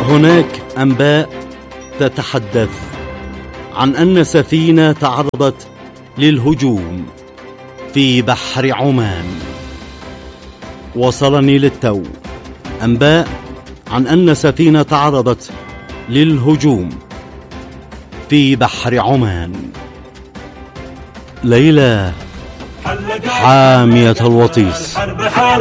هناك أنباء تتحدث عن أن سفينة تعرضت للهجوم في بحر عمان. وصلني للتو أنباء عن أن سفينة تعرضت للهجوم في بحر عمان. ليلى حامية الوطيس.